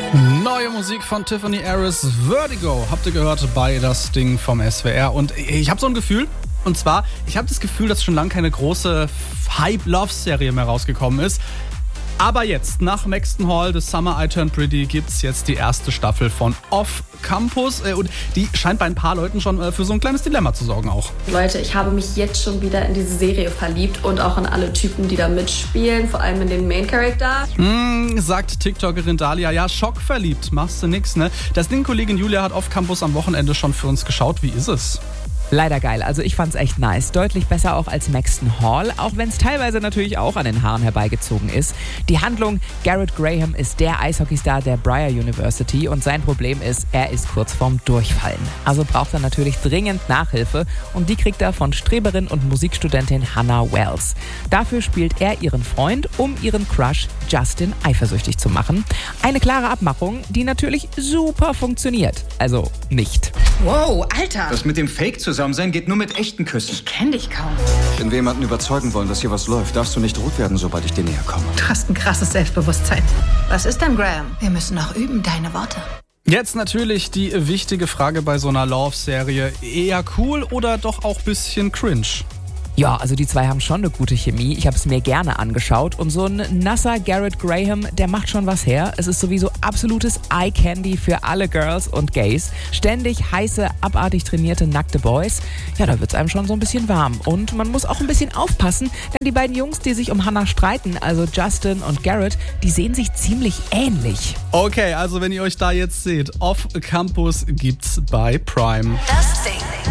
Neue Musik von Tiffany Harris, Vertigo, habt ihr gehört bei Das Ding vom SWR. Und ich habe so ein Gefühl, und zwar, ich habe das Gefühl, dass schon lange keine große Hype-Love-Serie mehr rausgekommen ist. Aber jetzt, nach Maxton Hall, The Summer I Turned Pretty, gibt's jetzt die erste Staffel von Off Campus. Und die scheint bei ein paar Leuten schon für so ein kleines Dilemma zu sorgen auch. Leute, ich habe mich jetzt schon wieder in diese Serie verliebt und auch in alle Typen, die da mitspielen, vor allem in den Main-Character. Sagt TikTokerin Dalia, ja, schockverliebt, machst du nix, ne? Das Ding, Kollegin Julia hat Off Campus am Wochenende schon für uns geschaut. Wie ist es? Leider geil. Also ich fand's echt nice. Deutlich besser auch als Maxton Hall, auch wenn es teilweise natürlich auch an den Haaren herbeigezogen ist. Die Handlung: Garrett Graham ist der Eishockeystar der Breyer University und sein Problem ist, er ist kurz vorm Durchfallen. Also braucht er natürlich dringend Nachhilfe und die kriegt er von Streberin und Musikstudentin Hannah Wells. Dafür spielt er ihren Freund, um ihren Crush Justin eifersüchtig zu machen. Eine klare Abmachung, die natürlich super funktioniert. Also nicht. Wow, Alter! Das mit dem Fake-Zusammensein geht nur mit echten Küssen. Ich kenn dich kaum. Wenn wir jemanden überzeugen wollen, dass hier was läuft, darfst du nicht rot werden, sobald ich dir näher komme. Du hast ein krasses Selbstbewusstsein. Was ist denn, Graham? Wir müssen noch üben, deine Worte. Jetzt natürlich die wichtige Frage bei so einer Love-Serie. Eher cool oder doch auch ein bisschen cringe? Ja, also die zwei haben schon eine gute Chemie. Ich habe es mir gerne angeschaut. Und so ein nasser Garrett Graham, der macht schon was her. Es ist sowieso absolutes Eye-Candy für alle Girls und Gays. Ständig heiße, abartig trainierte, nackte Boys. Ja, da wird's einem schon so ein bisschen warm. Und man muss auch ein bisschen aufpassen, denn die beiden Jungs, die sich um Hannah streiten, also Justin und Garrett, die sehen sich ziemlich ähnlich. Okay, also wenn ihr euch da jetzt seht, Off Campus gibt's bei Prime. Das Ding.